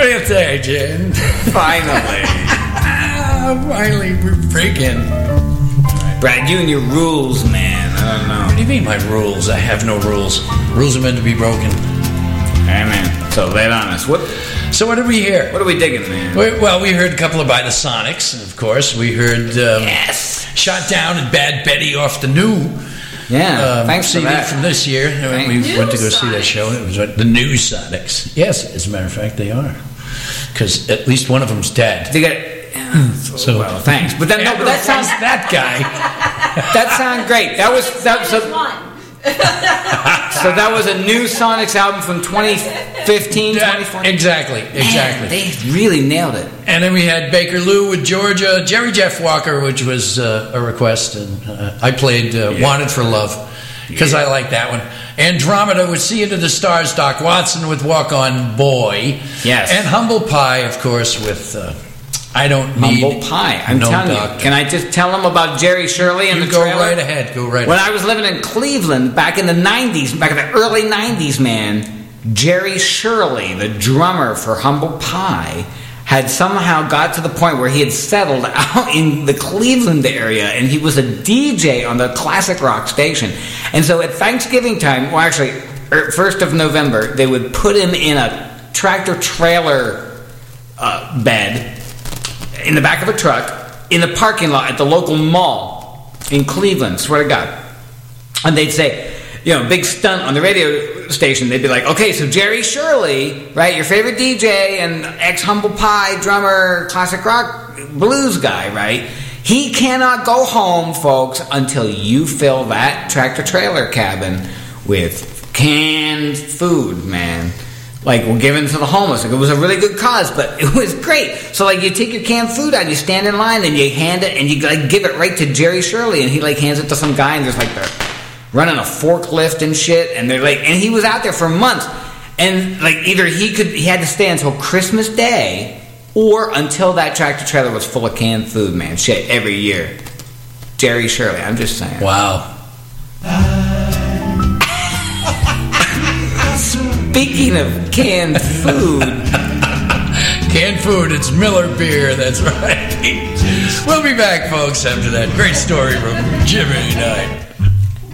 It's Jim. Finally. Finally, we're breaking. Brad, you and your rules, man. I don't know. What do you mean, my rules? I have no rules. Rules are meant to be broken. Amen. So lay it on us. So what did we hear? What are we digging, man? Well, we heard a couple of By the Sonics, and of course. We heard Shot Down and Bad Betty off the new thanks CD for that. from this year. We went to go see that show. It was the new Sonics. Yes, as a matter of fact, they are. Because at least one of them's dead. They got... So well, thanks. But then but that sounds... That guy. That sounded great. So that was a new Sonics album from 2015, 2014? Exactly. Man, they really nailed it. And then we had Baker Lou with Georgia, Jerry Jeff Walker, which was a request, and I played Wanted for Love, because I like that one. Andromeda with See Into the Stars, Doc Watson with Walk On Boy. Yes. And Humble Pie, of course, with I Don't Need Humble Pie. I'm telling you. Can I just tell them about Jerry Shirley and the trailer? Go right ahead. When I was living in Cleveland back in the 90s, back in the early 90s, man, Jerry Shirley, the drummer for Humble Pie, had somehow got to the point where he had settled out in the Cleveland area, and he was a DJ on the classic rock station. And so at Thanksgiving time, well, actually, 1st of November, they would put him in a tractor-trailer bed in the back of a truck in the parking lot at the local mall in Cleveland, swear to God. And they'd say, big stunt on the radio station. They'd be like, okay, so Jerry Shirley, right, your favorite DJ and ex-Humble Pie drummer, classic rock blues guy, right, he cannot go home, folks, until you fill that tractor-trailer cabin with canned food, man. Like, we're giving to the homeless. Like, it was a really good cause, but it was great. So, like, you take your canned food out, you stand in line, and you hand it, and you, like, give it right to Jerry Shirley, and he, like, hands it to some guy, and there's, like, they're running a forklift and shit, and they're, like, and he was out there for months. And, like, either he had to stay until Christmas Day, or until that tractor-trailer was full of canned food, man. Shit, every year. Jerry Shirley, I'm just saying. Wow. Speaking of canned food. Canned food, it's Miller beer, that's right. We'll be back, folks, after that great story from Jimmy Knight.